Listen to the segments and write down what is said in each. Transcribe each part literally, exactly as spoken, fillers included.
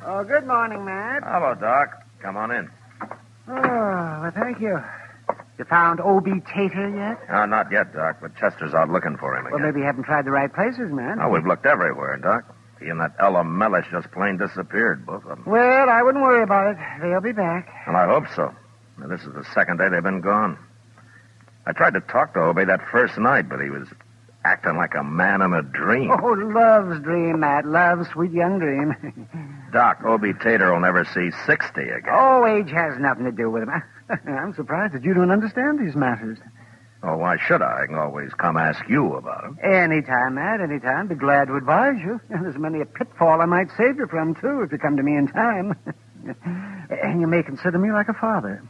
Oh, good morning, Matt. Hello, Doc. Come on in. Oh, well, thank you. You found Obie Tater yet? Uh, not yet, Doc, but Chester's out looking for him again. Well, maybe you haven't tried the right places, man. Oh, we've looked everywhere, Doc. He and that Ella Mellish just plain disappeared, both of them. Well, I wouldn't worry about it. They'll be back. Well, I hope so. Now, this is the second day they've been gone. I tried to talk to Obie that first night, but he was acting like a man in a dream. Oh, love's dream, Matt. Love's sweet young dream. Doc, Obie Tater will never see sixty again. Oh, age has nothing to do with him. I'm surprised that you don't understand these matters. Oh, why should I? I can always come ask you about him. Anytime, Matt, anytime. Be glad to advise you. There's many a pitfall I might save you from, too, if you come to me in time. And you may consider me like a father.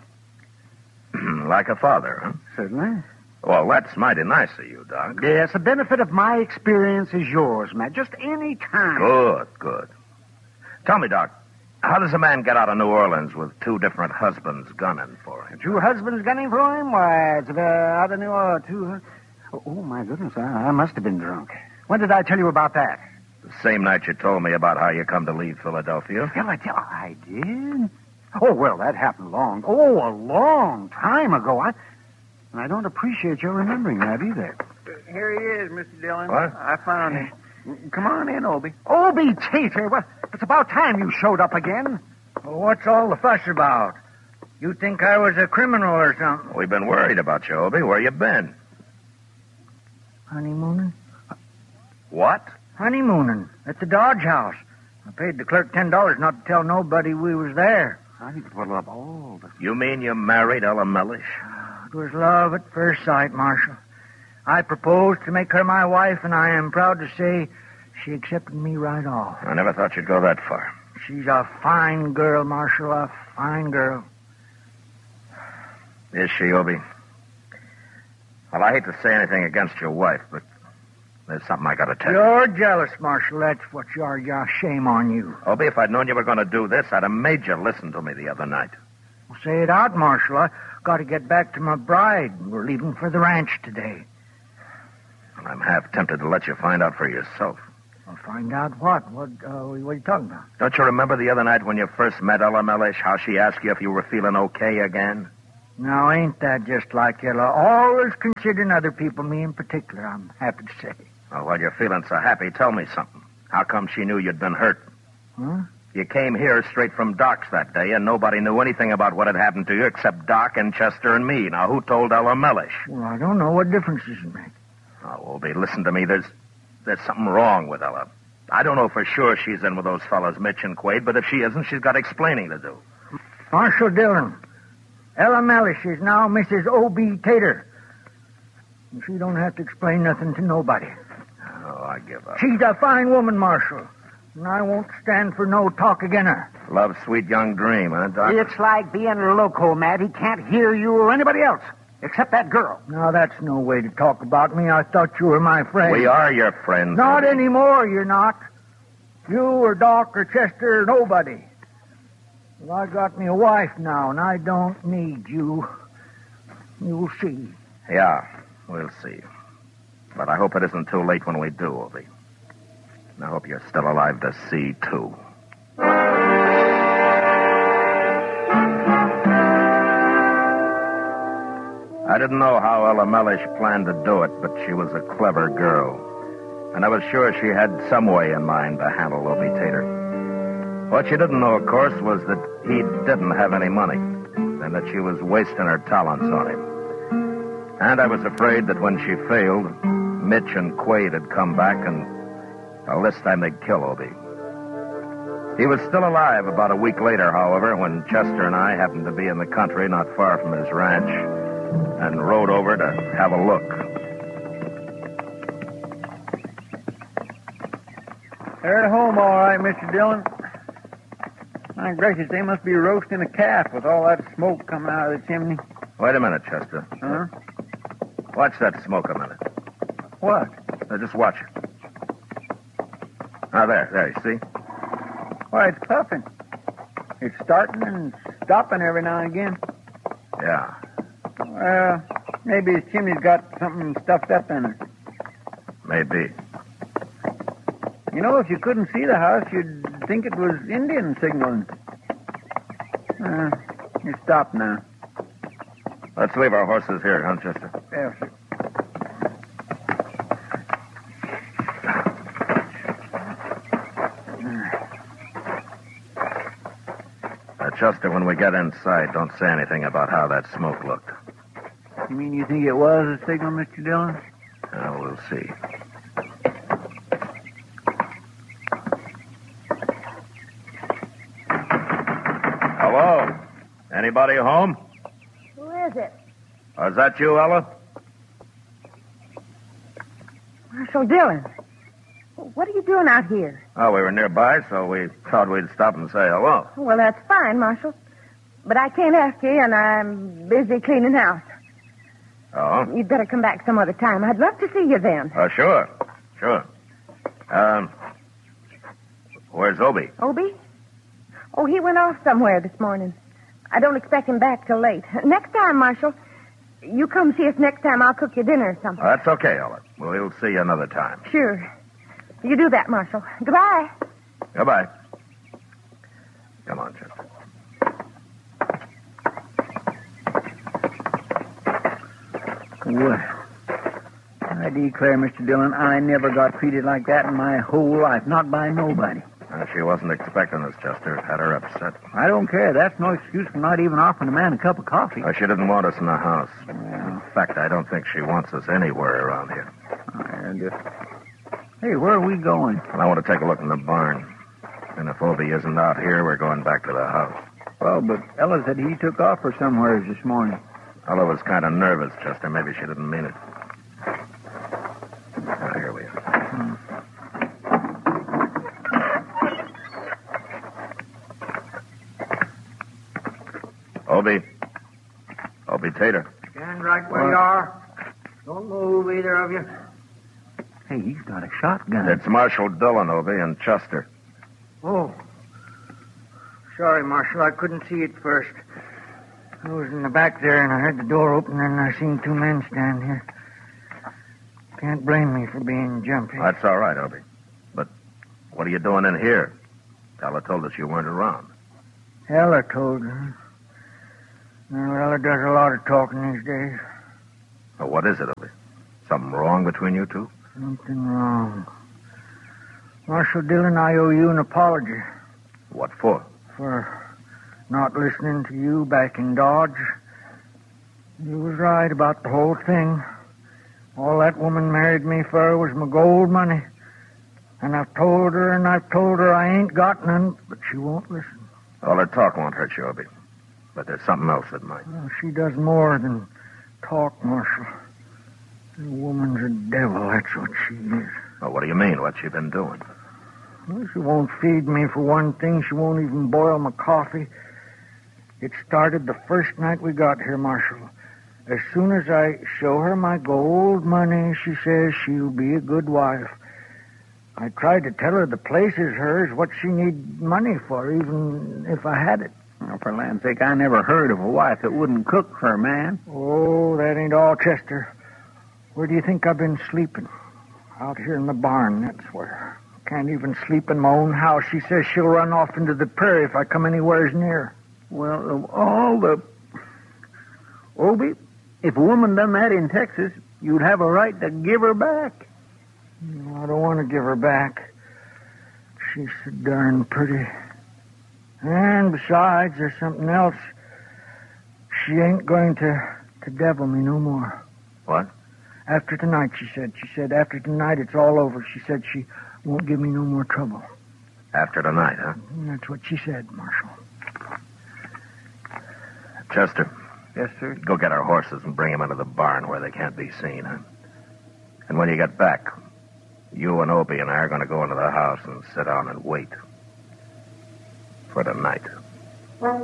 Like a father, huh? Certainly. Well, that's mighty nice of you, Doc. Yes, the benefit of my experience is yours, Matt. Just any time. Good, good. Tell me, Doc, how does a man get out of New Orleans with two different husbands gunning for him? Two husbands gunning for him? Why, it's uh, out of New Orleans. Two. Oh, oh, my goodness, I, I must have been drunk. When did I tell you about that? The same night you told me about how you come to leave Philadelphia. Well, I tell I did. Oh, well, that happened long. Oh, a long time ago. I. And I don't appreciate your remembering that either. Here he is, Mister Dillon. What? I found him. Come on in, Obie. Obie Tater? Well, it's about time you showed up again. Well, what's all the fuss about? You think I was a criminal or something? We've been worried about you, Obie. Where you been? Honeymooning? What? Honeymooning at the Dodge House. I paid the clerk ten dollars not to tell nobody we was there. I think it will up all the... You mean you married Ella Mellish? It was love at first sight, Marshal. I proposed to make her my wife, and I am proud to say she accepted me right off. I never thought you'd go that far. She's a fine girl, Marshal, a fine girl. Is she, Obie? Well, I hate to say anything against your wife, but there's something I got to tell you. You're jealous, Marshal. That's what you are. Yeah, shame on you. Obie, if I'd known you were going to do this, I'd have made you listen to me the other night. Well, say it out, Marshal. I got to get back to my bride. We're leaving for the ranch today. And I'm half tempted to let you find out for yourself. Well, find out what? What, uh, what are you talking about? Don't you remember the other night when you first met Ella Mellish, how she asked you if you were feeling okay again? Now, ain't that just like Ella? Always considering other people, me in particular, I'm happy to say. Well, while you're feeling so happy, tell me something. How come she knew you'd been hurt? Huh? You came here straight from Doc's that day, and nobody knew anything about what had happened to you except Doc and Chester and me. Now, who told Ella Mellish? Well, I don't know. What difference does it make? Oh, Obie, listen to me. There's there's something wrong with Ella. I don't know for sure she's in with those fellas, Mitch and Quaid, but if she isn't, she's got explaining to do. Marshal Dillon, Ella Mellish is now Missus Obie Tater. And she don't have to explain nothing to nobody. Oh, I give up. She's a fine woman, Marshal. And I won't stand for no talk again her. Love's sweet young dream, huh, Doc? It's like being loco, Matt. He can't hear you or anybody else, except that girl. Now, that's no way to talk about me. I thought you were my friend. We are your friends. Not Obie. anymore, you're not. You or Doc or Chester or nobody. Well, I got me a wife now, and I don't need you. You'll see. Yeah, we'll see. But I hope it isn't too late when we do, Obie. And I hope you're still alive to see, too. I didn't know how Ella Mellish planned to do it, but she was a clever girl. And I was sure she had some way in mind to handle Obie Tater. What she didn't know, of course, was that he didn't have any money, and that she was wasting her talents on him. And I was afraid that when she failed, Mitch and Quaid had come back, and, well, this time they'd kill Obie. He was still alive about a week later, however, when Chester and I happened to be in the country not far from his ranch, and rode over to have a look. They're at home, all right, Mister Dillon. My gracious, they must be roasting a calf with all that smoke coming out of the chimney. Wait a minute, Chester. Huh? Watch that smoke a minute. What? Now, just watch it. Now, there, there, you see? Why, it's puffing. It's starting and stopping every now and again. Yeah. Well, maybe his chimney's got something stuffed up in it. Maybe. You You know, if you couldn't see the house, you'd think it was Indian signaling. Uh, you stop now. Let's leave our horses here, huh, Chester? Yes, sir. Uh, Chester, when we get inside, don't say anything about how that smoke looked. You mean you think it was a signal, Mister Dillon? Uh, we'll see. Hello? Anybody home? Who is it? Oh, is that you, Ella? Marshal Dillon. What are you doing out here? Oh, we were nearby, so we thought we'd stop and say hello. Well, that's fine, Marshal. But I can't ask you, and I'm busy cleaning house. Oh? You'd better come back some other time. I'd love to see you then. Oh, sure. Sure. Um, where's Obie? Obie? Oh, he went off somewhere this morning. I don't expect him back till late. Next time, Marshal, you come see us next time. I'll cook you dinner or something. Oh, that's okay, Ella. We'll see you another time. Sure. You do that, Marshal. Goodbye. Goodbye. Come on, Chester. Well, I declare, Mister Dillon, I never got treated like that in my whole life. Not by nobody. Uh, she wasn't expecting us, Chester. It had her upset. I don't care. That's no excuse for not even offering a man a cup of coffee. Uh, she didn't want us in the house. Well. In fact, I don't think she wants us anywhere around here. I guess. Hey, where are we going? Well, I want to take a look in the barn. And if Obie isn't out here, we're going back to the house. Well, but Ella said he took off for somewhere this morning. Ella was kind of nervous, Chester. Maybe she didn't mean it. Ah, here we are. Hmm. Obie. Obie Tater. Stand right where you are. Don't move, either of you. Hey, he's got a shotgun. It's Marshal Dillon, Obie, and Chester. Oh. Sorry, Marshal. I couldn't see it first. I was in the back there, and I heard the door open, and I seen two men stand here. Can't blame me for being jumpy. That's all right, Obie. But what are you doing in here? Ella told us you weren't around. Ella told her. Well, Ella does a lot of talking these days. Well, what is it, Obie? Something wrong between you two? Something wrong. Marshal Dillon, I owe you an apology What for? for not listening to you back in Dodge. You was right about the whole thing. All that woman married me for was my gold money. And I've told her and I've told her I ain't got none, but she won't listen. All her talk won't hurt you, Obie. But there's something else that might. Well, she does more than talk, Marshal. The woman's a devil, that's what she is. Well, what do you mean? What's she been doing? Well, she won't feed me for one thing. She won't even boil my coffee. It started the first night we got here, Marshal. As soon as I show her my gold money, she says she'll be a good wife. I tried to tell her the place is hers, what she need money for, even if I had it. Well, for land's sake, I never heard of a wife that wouldn't cook for a man. Oh, that ain't all, Chester. Where do you think I've been sleeping? Out here in the barn, that's where. Can't even sleep in my own house. She says she'll run off into the prairie if I come anywheres near. Well, of all the... Obie, if a woman done that in Texas, you'd have a right to give her back. I don't want to give her back. She's so darn pretty. And besides, there's something else. She ain't going to, to devil me no more. What? After tonight, she said. She said after tonight it's all over. She said she won't give me no more trouble. After tonight, huh? And that's what she said, Marshal. Chester. Yes, sir. Go get our horses and bring them into the barn where they can't be seen, huh? And when you get back, you and Obie and I are going to go into the house and sit down and wait for the night.